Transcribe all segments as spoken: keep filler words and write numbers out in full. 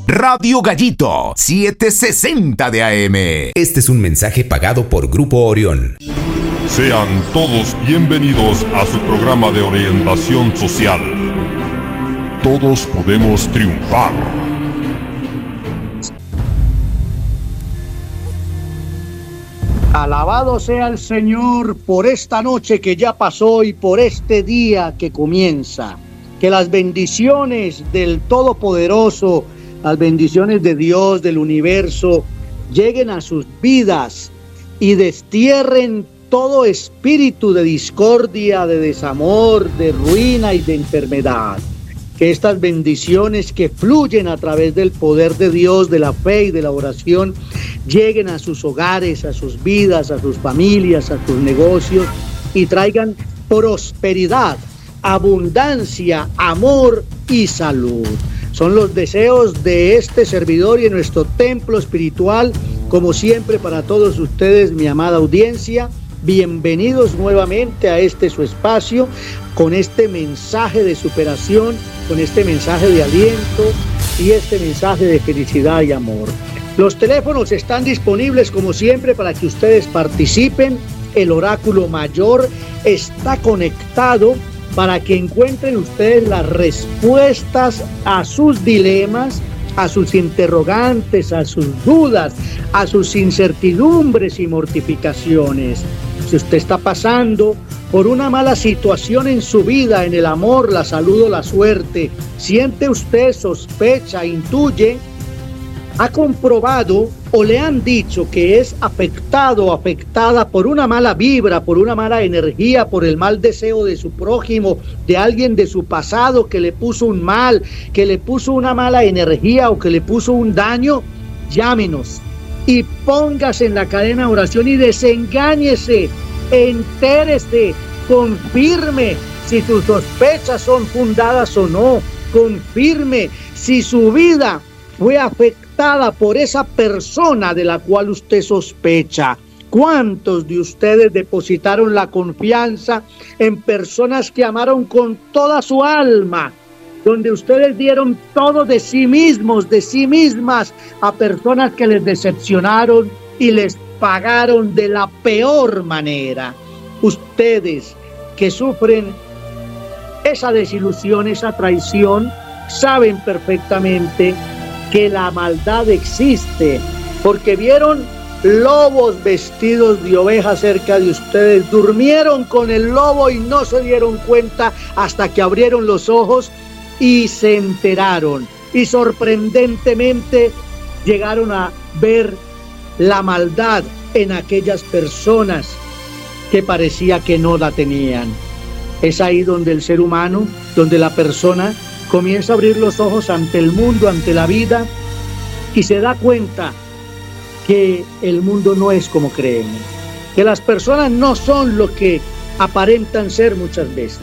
Radio Gallito, setecientos sesenta de A M. Este es un mensaje pagado por Grupo Orión. Sean todos bienvenidos a su programa de orientación social. Todos podemos triunfar. Alabado sea el Señor por esta noche que ya pasó y por este día que comienza. Que las bendiciones del Todopoderoso, las bendiciones de Dios, del universo, lleguen a sus vidas y destierren todo espíritu de discordia, de desamor, de ruina y de enfermedad. Que estas bendiciones que fluyen a través del poder de Dios, de la fe y de la oración, lleguen a sus hogares, a sus vidas, a sus familias, a sus negocios y traigan prosperidad, abundancia, amor y salud. Son los deseos de este servidor y en nuestro templo espiritual, como siempre para todos ustedes, mi amada audiencia. Bienvenidos nuevamente a este su espacio, con este mensaje de superación, con este mensaje de aliento y este mensaje de felicidad y amor. Los teléfonos están disponibles como siempre para que ustedes participen. El oráculo mayor está conectado para que encuentren ustedes las respuestas a sus dilemas, a sus interrogantes, a sus dudas, a sus incertidumbres y mortificaciones. Si usted está pasando por una mala situación en su vida, en el amor, la salud o la suerte, siente usted, sospecha, intuye, ha comprobado o le han dicho que es afectado o afectada por una mala vibra, por una mala energía, por el mal deseo de su prójimo, de alguien de su pasado que le puso un mal, que le puso una mala energía o que le puso un daño, llámenos y póngase en la cadena de oración y desengáñese, entérese, confirme si sus sospechas son fundadas o no, confirme si su vida fue afectada por esa persona de la cual usted sospecha. ¿Cuántos de ustedes depositaron la confianza en personas que amaron con toda su alma, donde ustedes dieron todo de sí mismos, de sí mismas, a personas que les decepcionaron y les pagaron de la peor manera? Ustedes que sufren esa desilusión, esa traición, saben perfectamente que la maldad existe, porque vieron lobos vestidos de ovejas cerca de ustedes, durmieron con el lobo y no se dieron cuenta hasta que abrieron los ojos y se enteraron, y sorprendentemente llegaron a ver la maldad en aquellas personas que parecía que no la tenían. Es ahí donde el ser humano, donde la persona comienza a abrir los ojos ante el mundo, ante la vida, y se da cuenta que el mundo no es como creemos, que las personas no son lo que aparentan ser muchas veces.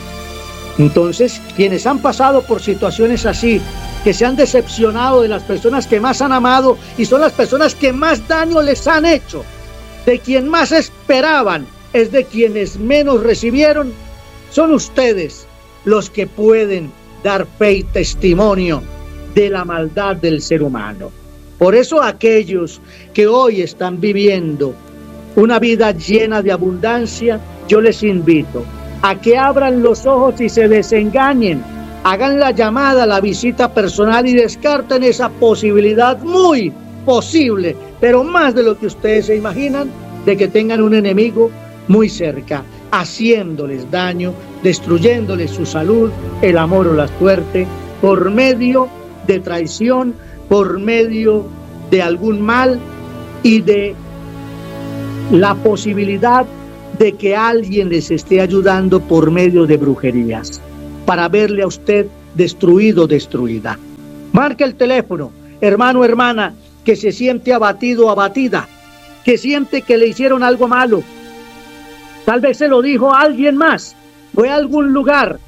Entonces, quienes han pasado por situaciones así, que se han decepcionado de las personas que más han amado y son las personas que más daño les han hecho, de quien más esperaban es de quienes menos recibieron, son ustedes los que pueden dar fe y testimonio de la maldad del ser humano. Por eso aquellos que hoy están viviendo una vida llena de abundancia, yo les invito a que abran los ojos y se desengañen, hagan la llamada, la visita personal y descarten esa posibilidad muy posible, pero más de lo que ustedes se imaginan, de que tengan un enemigo muy cerca, haciéndoles daño, destruyéndoles su salud, el amor o la suerte, por medio de traición, por medio de algún mal y de la posibilidad de que alguien les esté ayudando por medio de brujerías, para verle a usted destruido o destruida. Marca el teléfono, hermano, hermana, que se siente abatido o abatida, que siente que le hicieron algo malo. Tal vez se lo dijo a alguien más, fue a algún lugar,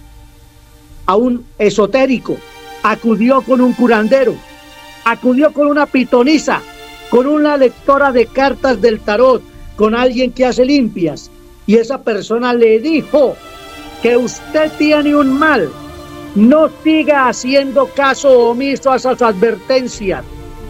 a un esotérico, acudió con un curandero, acudió con una pitonisa, con una lectora de cartas del tarot, con alguien que hace limpias, y esa persona le dijo que usted tiene un mal, No siga haciendo caso omiso a esas advertencias.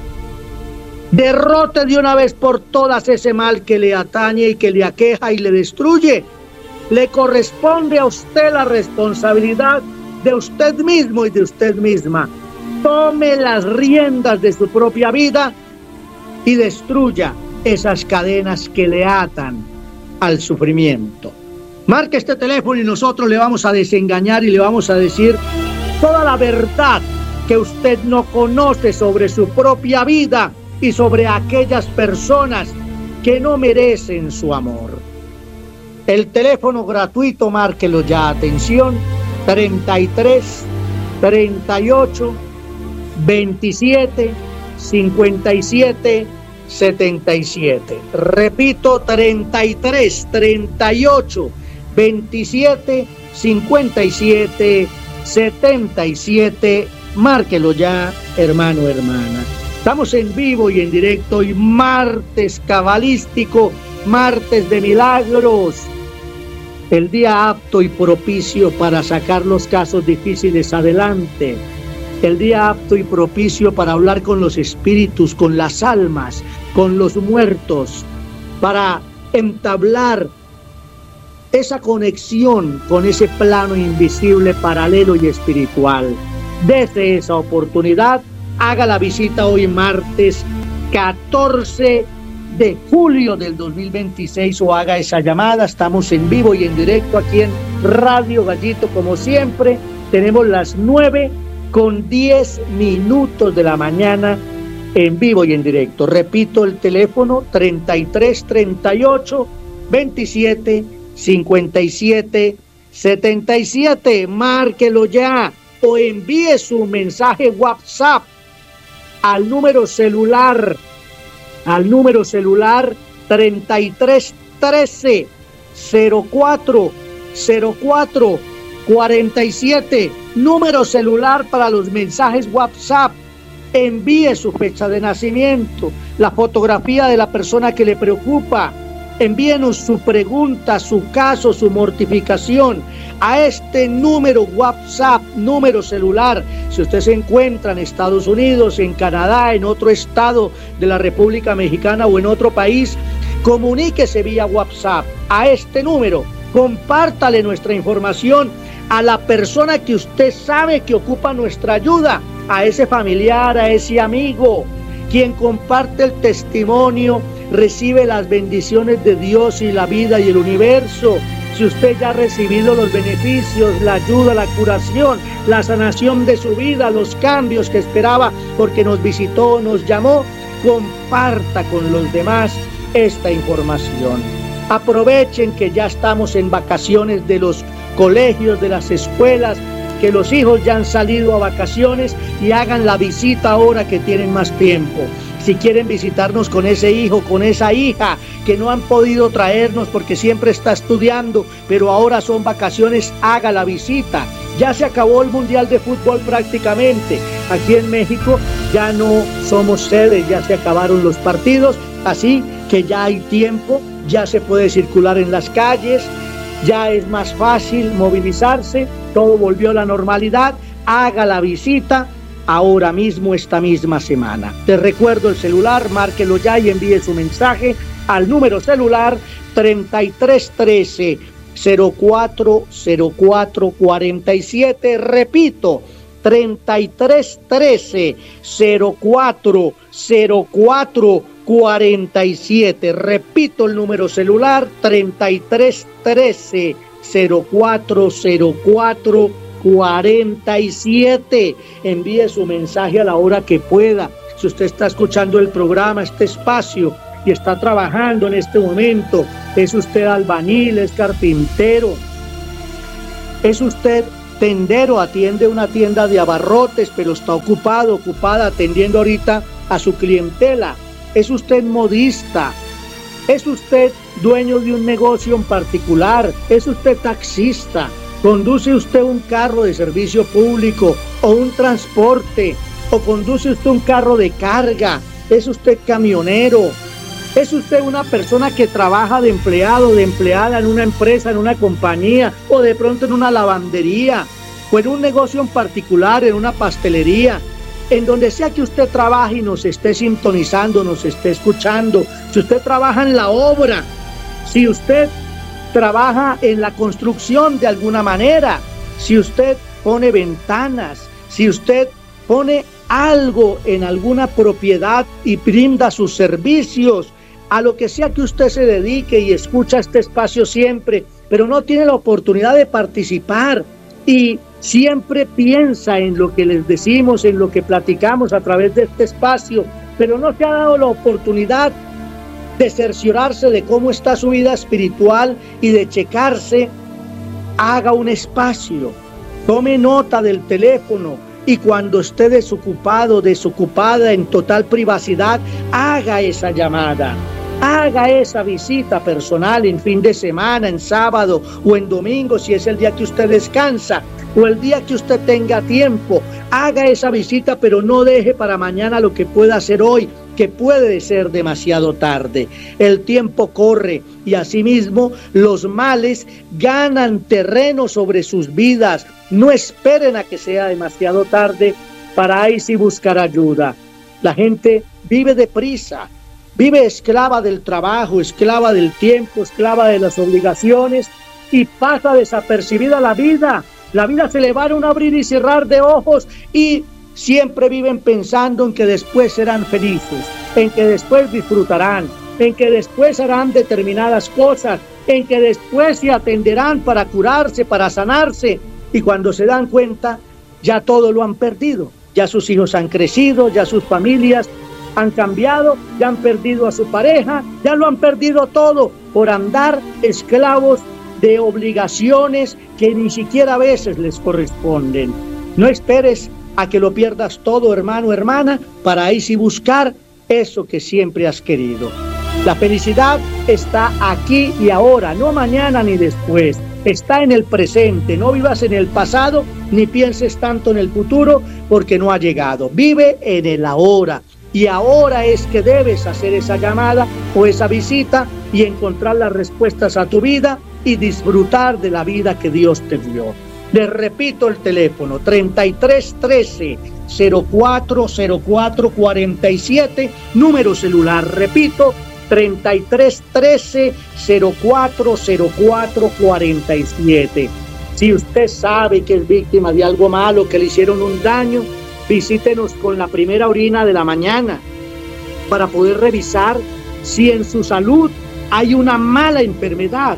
Derrote de una vez por todas ese mal que le atañe y que le aqueja y le destruye. Le corresponde a usted la responsabilidad de usted mismo y de usted misma. Tome las riendas de su propia vida y destruya esas cadenas que le atan al sufrimiento. Marque este teléfono y nosotros le vamos a desengañar y le vamos a decir toda la verdad que usted no conoce sobre su propia vida y sobre aquellas personas que no merecen su amor. El teléfono gratuito, márquelo ya, atención, treinta y tres, treinta y ocho, veintisiete, cincuenta y siete, setenta y siete. Repito, treinta y tres, treinta y ocho, veintisiete, cincuenta y siete, setenta y siete. Márquelo ya, hermano, hermana. Estamos en vivo y en directo hoy, martes cabalístico, martes de milagros. El día apto y propicio para sacar los casos difíciles adelante. El día apto y propicio para hablar con los espíritus, con las almas, con los muertos, para entablar esa conexión con ese plano invisible, paralelo y espiritual. Desde esa oportunidad, haga la visita hoy martes catorce de julio del dos mil veintiséis o haga esa llamada. Estamos en vivo y en directo aquí en Radio Gallito, como siempre. Tenemos las nueve con diez minutos de la mañana en vivo y en directo. Repito el teléfono, treinta y tres, treinta y ocho, veintisiete, cincuenta y siete, setenta y siete. Márquelo ya o envíe su mensaje WhatsApp al número celular, al número celular treinta y tres, trece, cero cuatro, cero cuatro, cuarenta y siete. Número celular para los mensajes WhatsApp. Envíe su fecha de nacimiento, la fotografía de la persona que le preocupa. Envíenos su pregunta, su caso, su mortificación a este número WhatsApp, número celular. Si usted se encuentra en Estados Unidos, en Canadá, en otro estado de la República Mexicana o en otro país, comuníquese vía WhatsApp a este número. Compártale nuestra información a la persona que usted sabe que ocupa nuestra ayuda, a ese familiar, a ese amigo. Quien comparte el testimonio recibe las bendiciones de Dios y la vida y el universo. Si usted ya ha recibido los beneficios, la ayuda, la curación, la sanación de su vida, los cambios que esperaba porque nos visitó, nos llamó, comparta con los demás esta información. Aprovechen que ya estamos en vacaciones de los colegios, de las escuelas, que los hijos ya han salido a vacaciones y hagan la visita ahora que tienen más tiempo. Si quieren visitarnos con ese hijo, con esa hija que no han podido traernos porque siempre está estudiando, pero ahora son vacaciones, haga la visita. Ya se acabó el Mundial de Fútbol prácticamente. Aquí en México ya no somos sede, ya se acabaron los partidos, así que ya hay tiempo, ya se puede circular en las calles, ya es más fácil movilizarse, todo volvió a la normalidad. Haga la visita ahora mismo, esta misma semana. Te recuerdo el celular, márquelo ya y envíe su mensaje al número celular treinta y tres, trece, cero cuatro, cero cuatro, cuarenta y siete. Repito, treinta y tres, trece, cero cuatro, cero cuatro, cuarenta y siete. Repito el número celular treinta y tres, trece, cero cuatro, cero cuatro, cuarenta y siete. Envíe su mensaje a la hora que pueda. Si usted está escuchando el programa, este espacio, y está trabajando en este momento, es usted albañil, es carpintero, es usted tendero, atiende una tienda de abarrotes, pero está ocupado, ocupada atendiendo ahorita a su clientela. Es usted modista, es usted dueño de un negocio en particular, es usted taxista, conduce usted un carro de servicio público o un transporte, o conduce usted un carro de carga, es usted camionero, es usted una persona que trabaja de empleado, de empleada en una empresa, en una compañía o de pronto en una lavandería. o en un negocio en particular, en una pastelería, en donde sea que usted trabaje y nos esté sintonizando, nos esté escuchando, si usted trabaja en la obra, si usted trabaja en la construcción de alguna manera, si usted pone ventanas, si usted pone algo en alguna propiedad y brinda sus servicios, a lo que sea que usted se dedique y escucha este espacio siempre, pero no tiene la oportunidad de participar y siempre piensa en lo que les decimos, en lo que platicamos a través de este espacio, pero no se ha dado la oportunidad de cerciorarse de cómo está su vida espiritual y de checarse, haga un espacio, tome nota del teléfono y cuando esté desocupado, desocupada, en total privacidad, haga esa llamada. Haga esa visita personal en fin de semana, en sábado o en domingo, si es el día que usted descansa o el día que usted tenga tiempo. Haga esa visita, pero no deje para mañana lo que pueda hacer hoy, que puede ser demasiado tarde. El tiempo corre y asimismo los males ganan terreno sobre sus vidas. No esperen a que sea demasiado tarde para ahí sí buscar ayuda. La gente vive deprisa. Vive esclava del trabajo, esclava del tiempo, esclava de las obligaciones y pasa desapercibida la vida. La vida se le va en un abrir y cerrar de ojos y siempre viven pensando en que después serán felices, en que después disfrutarán, en que después harán determinadas cosas, en que después se atenderán para curarse, para sanarse y cuando se dan cuenta ya todo lo han perdido. Ya sus hijos han crecido, ya sus familias han cambiado, ya han perdido a su pareja, ya lo han perdido todo por andar esclavos de obligaciones que ni siquiera a veces les corresponden. No esperes a que lo pierdas todo, hermano, hermana, para ahí sí buscar eso que siempre has querido. La felicidad está aquí y ahora, no mañana ni después. Está en el presente, no vivas en el pasado ni pienses tanto en el futuro porque no ha llegado. Vive en el ahora. Y ahora es que debes hacer esa llamada o esa visita y encontrar las respuestas a tu vida y disfrutar de la vida que Dios te dio. Les repito el teléfono, treinta y tres trece cero cuatro cero cuatro cuarenta y siete, número celular, repito, treinta y tres trece cero cuatro cero cuatro cuarenta y siete. Si usted sabe que es víctima de algo malo, que le hicieron un daño, visítenos con la primera orina de la mañana para poder revisar si en su salud hay una mala enfermedad.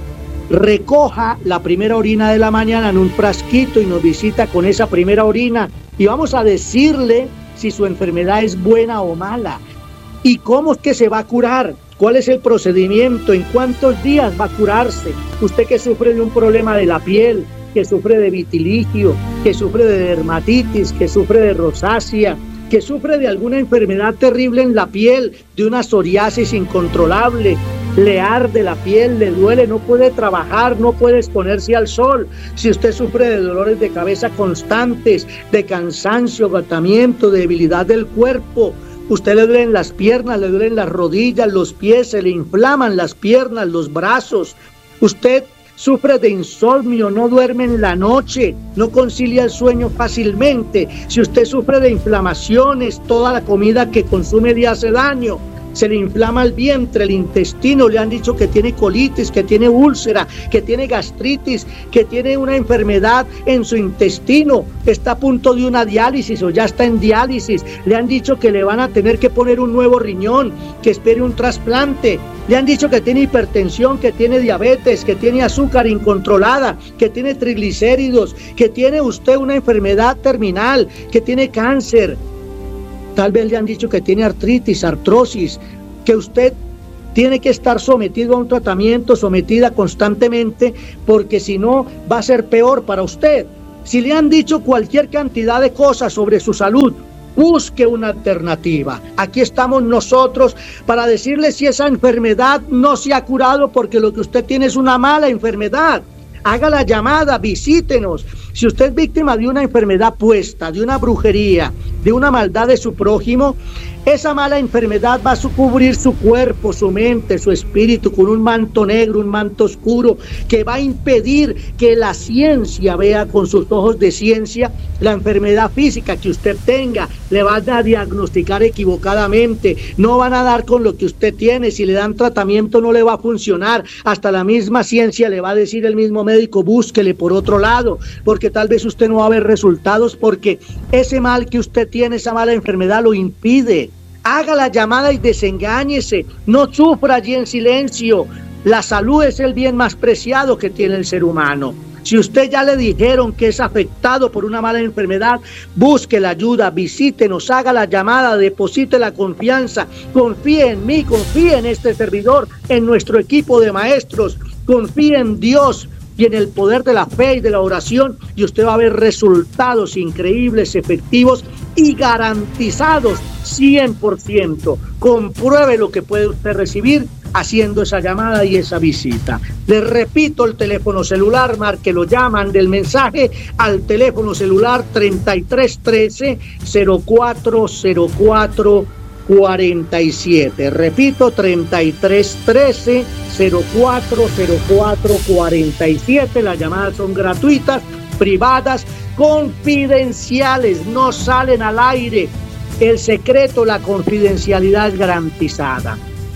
Recoja la primera orina de la mañana en un frasquito y nos visita con esa primera orina y vamos a decirle si su enfermedad es buena o mala y cómo es que se va a curar, cuál es el procedimiento, en cuántos días va a curarse. Usted que sufre de un problema de la piel, que sufre de vitiligio, que sufre de dermatitis, que sufre de rosácea, que sufre de alguna enfermedad terrible en la piel, de una psoriasis incontrolable, le arde la piel, le duele, no puede trabajar, no puede exponerse al sol. Si usted sufre de dolores de cabeza constantes, de cansancio, agotamiento, debilidad del cuerpo, usted le duelen las piernas, le duelen las rodillas, los pies, se le inflaman las piernas, los brazos, usted sufre de insomnio, no duerme en la noche, no concilia el sueño fácilmente. Si usted sufre de inflamaciones, toda la comida que consume le hace daño. Se le inflama el vientre, el intestino, le han dicho que tiene colitis, que tiene úlcera, que tiene gastritis, que tiene una enfermedad en su intestino, está a punto de una diálisis o ya está en diálisis, le han dicho que le van a tener que poner un nuevo riñón, que espere un trasplante, le han dicho que tiene hipertensión, que tiene diabetes, que tiene azúcar incontrolada, que tiene triglicéridos, que tiene usted una enfermedad terminal, que tiene cáncer. Tal vez le han dicho que tiene artritis, artrosis, que usted tiene que estar sometido a un tratamiento, sometida constantemente, porque si no va a ser peor para usted. Si le han dicho cualquier cantidad de cosas sobre su salud, busque una alternativa. Aquí estamos nosotros para decirle si esa enfermedad no se ha curado porque lo que usted tiene es una mala enfermedad. Haga la llamada, visítenos. Si usted es víctima de una enfermedad puesta, de una brujería, de una maldad de su prójimo, esa mala enfermedad va a cubrir su cuerpo, su mente, su espíritu con un manto negro, un manto oscuro, que va a impedir que la ciencia vea con sus ojos de ciencia la enfermedad física que usted tenga. Le van a diagnosticar equivocadamente, no van a dar con lo que usted tiene. Si le dan tratamiento no le va a funcionar. Hasta la misma ciencia le va a decir el mismo médico, búsquele por otro lado, porque tal vez usted no va a ver resultados, porque ese mal que usted tiene, esa mala enfermedad lo impide. Haga la llamada y desengáñese, no sufra allí en silencio. La salud es el bien más preciado que tiene el ser humano. Si usted ya le dijeron que es afectado por una mala enfermedad, busque la ayuda, visítenos, haga la llamada, deposite la confianza, confíe en mí, confíe en este servidor, en nuestro equipo de maestros, confíe en Dios y en el poder de la fe y de la oración, y usted va a ver resultados increíbles, efectivos y garantizados cien por ciento. Compruebe lo que puede usted recibir haciendo esa llamada y esa visita. Le repito el teléfono celular, márquelo ya, mande el mensaje al teléfono celular treinta y tres trece cero cuatro cero cuatro cuarenta y siete. Repito, treinta y tres trece cero cuatro cero cuatro cuarenta y siete. Las llamadas son gratuitas, privadas, confidenciales, no salen al aire. El secreto, la confidencialidad es garantizada.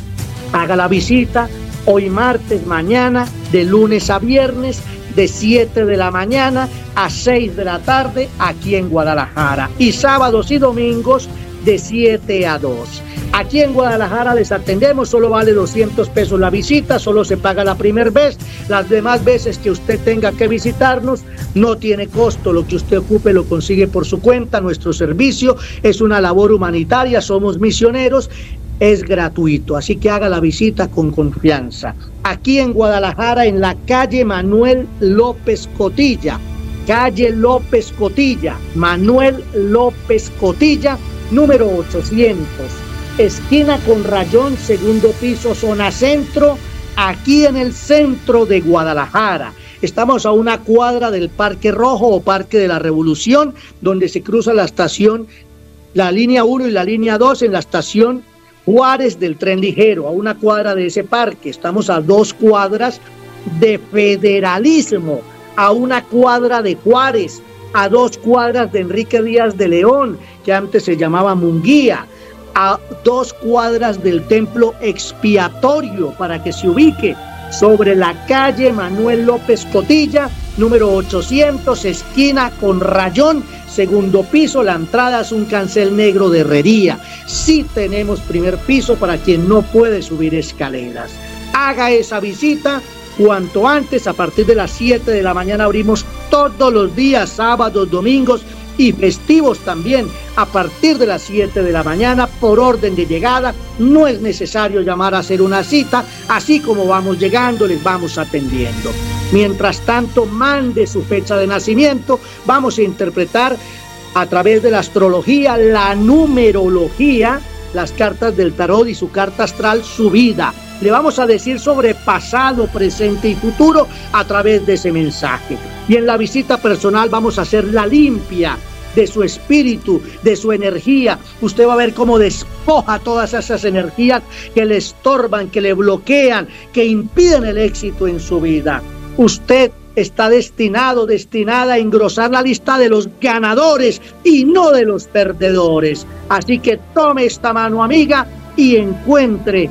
Haga la visita hoy martes, mañana, de lunes a viernes, de siete de la mañana a seis de la tarde aquí en Guadalajara, y sábados y domingos de siete a dos. Aquí en Guadalajara les atendemos, solo vale doscientos pesos la visita, solo se paga la primera vez. Las demás veces que usted tenga que visitarnos no tiene costo, lo que usted ocupe lo consigue por su cuenta. Nuestro servicio es una labor humanitaria, somos misioneros, es gratuito, así que haga la visita con confianza. Aquí en Guadalajara, en la calle Manuel López Cotilla, calle López Cotilla, Manuel López Cotilla, número ochocientos, esquina con Rayón, segundo piso, zona centro, aquí en el centro de Guadalajara. Estamos a una cuadra del Parque Rojo o Parque de la Revolución, donde se cruza la estación, la línea uno y la línea dos en la estación Juárez del tren ligero, a una cuadra de ese parque. Estamos a dos cuadras de Federalismo, a una cuadra de Juárez, a dos cuadras de Enrique Díaz de León, que antes se llamaba Munguía, a dos cuadras del Templo Expiatorio, para que se ubique, sobre la calle Manuel López Cotilla, número ochocientos, esquina con Rayón, segundo piso. La entrada es un cancel negro de herrería. Sí tenemos primer piso para quien no puede subir escaleras. Haga esa visita cuanto antes. A partir de las siete de la mañana abrimos todos los días, sábados, domingos y festivos también. A partir de las siete de la mañana, por orden de llegada, no es necesario llamar a hacer una cita, así como vamos llegando, les vamos atendiendo. Mientras tanto, mande su fecha de nacimiento, vamos a interpretar a través de la astrología, la numerología, las cartas del tarot y su carta astral, su vida. Le vamos a decir sobre pasado, presente y futuro a través de ese mensaje. Y en la visita personal vamos a hacer la limpia de su espíritu, de su energía. Usted va a ver cómo despoja todas esas energías que le estorban, que le bloquean, que impiden el éxito en su vida. Usted está destinado, destinada a engrosar la lista de los ganadores y no de los perdedores. Así que tome esta mano amiga y encuentre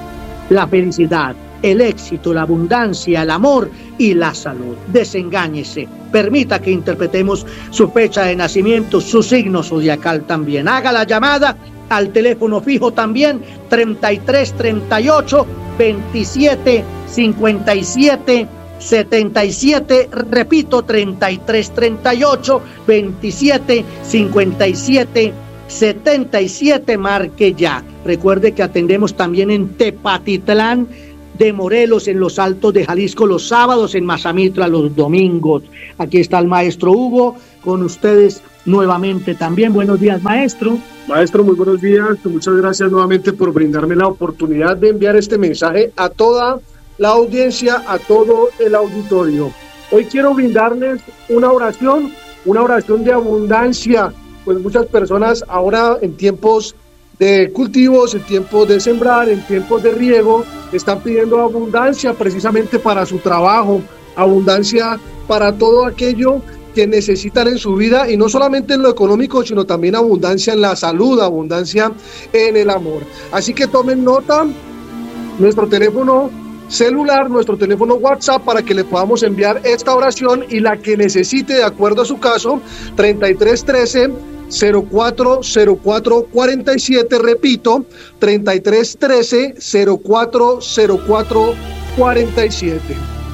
la felicidad, el éxito, la abundancia, el amor y la salud. Desengáñese, permita que interpretemos su fecha de nacimiento, su signo zodiacal también. Haga la llamada al teléfono fijo también, treinta y tres treinta y ocho veintisiete cincuenta y siete setenta y siete, repito, treinta y tres treinta y ocho veintisiete cincuenta y siete setenta y siete, marque ya. Recuerde que atendemos también en Tepatitlán de Morelos, en los Altos de Jalisco los sábados, en Mazamitla los domingos. Aquí está el maestro Hugo con ustedes nuevamente también. Buenos días, maestro. Maestro, muy buenos días. Muchas gracias nuevamente por brindarme la oportunidad de enviar este mensaje a toda la audiencia, a todo el auditorio. Hoy quiero brindarles una oración, una oración de abundancia, pues muchas personas ahora en tiempos de cultivos, en tiempos de sembrar, en tiempos de riego, están pidiendo abundancia precisamente para su trabajo, abundancia para todo aquello que necesitan en su vida, y no solamente en lo económico, sino también abundancia en la salud, abundancia en el amor. Así que tomen nota, nuestro teléfono celular, nuestro teléfono WhatsApp, para que le podamos enviar esta oración y la que necesite de acuerdo a su caso, treinta y tres trece cero cuatro cero cuatro cuarenta y siete, repito, treinta y tres trece cero cuatro cero cuatro cuarenta y siete.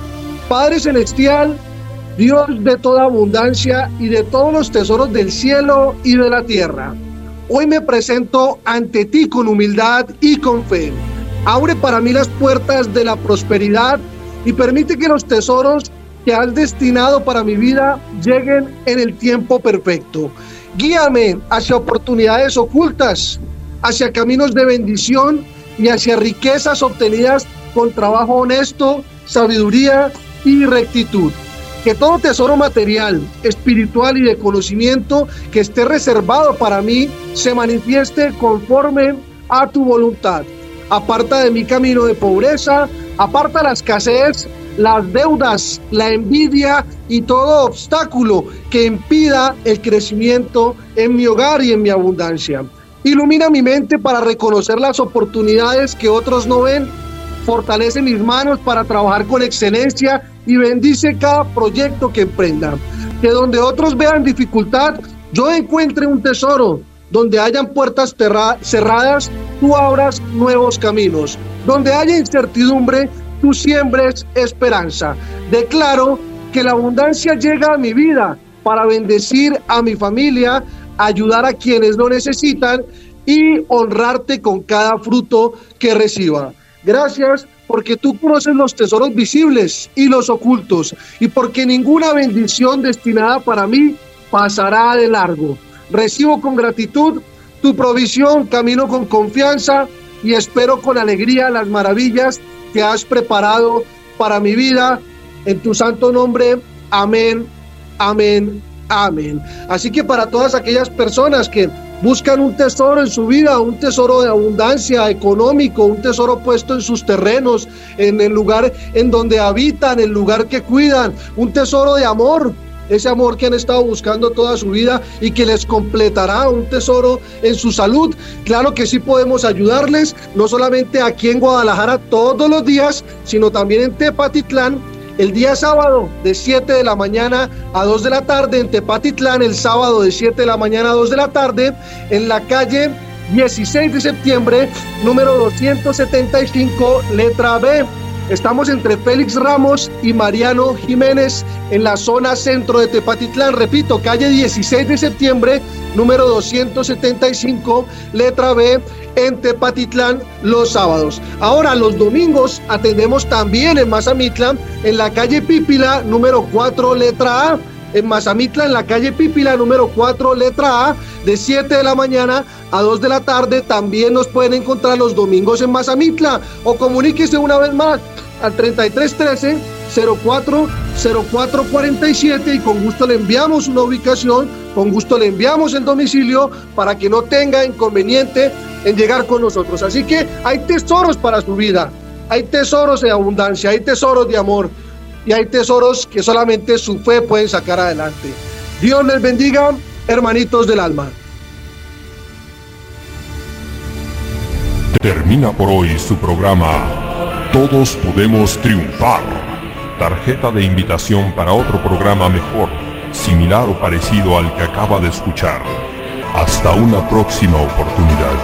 Padre Celestial, Dios de toda abundancia y de todos los tesoros del cielo y de la tierra, hoy me presento ante ti con humildad y con fe. Abre para mí las puertas de la prosperidad y permite que los tesoros que has destinado para mi vida lleguen en el tiempo perfecto. Guíame hacia oportunidades ocultas, hacia caminos de bendición y hacia riquezas obtenidas con trabajo honesto, sabiduría y rectitud. Que todo tesoro material, espiritual y de conocimiento que esté reservado para mí se manifieste conforme a tu voluntad. Aparta de mi camino de pobreza, aparta la escasez, las deudas, la envidia y todo obstáculo que impida el crecimiento en mi hogar y en mi abundancia. Ilumina mi mente para reconocer las oportunidades que otros no ven. Fortalece mis manos para trabajar con excelencia y bendice cada proyecto que emprenda. Que donde otros vean dificultad, yo encuentre un tesoro. Donde hayan puertas cerradas, tú abras nuevos caminos. Donde haya incertidumbre, tú siembres esperanza. Declaro que la abundancia llega a mi vida para bendecir a mi familia, ayudar a quienes lo necesitan y honrarte con cada fruto que reciba. Gracias porque tú conoces los tesoros visibles y los ocultos, y porque ninguna bendición destinada para mí pasará de largo. Recibo con gratitud tu provisión, camino con confianza y espero con alegría las maravillas que has preparado para mi vida. En tu santo nombre, amén, amén, amén. Así que para todas aquellas personas que buscan un tesoro en su vida, un tesoro de abundancia económico, un tesoro puesto en sus terrenos, en el lugar en donde habitan, el lugar que cuidan, un tesoro de amor, ese amor que han estado buscando toda su vida y que les completará, un tesoro en su salud. Claro que sí podemos ayudarles, no solamente aquí en Guadalajara todos los días, sino también en Tepatitlán, el día sábado de siete de la mañana a dos de la tarde, en Tepatitlán el sábado de siete de la mañana a dos de la tarde, en la calle dieciséis de septiembre, número doscientos setenta y cinco, letra B. Estamos entre Félix Ramos y Mariano Jiménez, en la zona centro de Tepatitlán. Repito, calle dieciséis de septiembre, número doscientos setenta y cinco, letra B, en Tepatitlán, los sábados. Ahora, los domingos atendemos también en Mazamitla, en la calle Pípila, número cuatro, letra A. En Mazamitla, en la calle Pípila, número cuatro, letra A, de siete de la mañana a dos de la tarde. También nos pueden encontrar los domingos en Mazamitla, o comuníquese una vez más al treinta y tres trece cero cuatro cero cuatro cuarenta y siete y con gusto le enviamos una ubicación, con gusto le enviamos el domicilio para que no tenga inconveniente en llegar con nosotros. Así que hay tesoros para su vida, hay tesoros de abundancia, hay tesoros de amor y hay tesoros que solamente su fe puede sacar adelante. Dios les bendiga, hermanitos del alma. Termina por hoy su programa Todos Podemos Triunfar. Tarjeta de invitación para otro programa mejor, similar o parecido al que acaba de escuchar. Hasta una próxima oportunidad.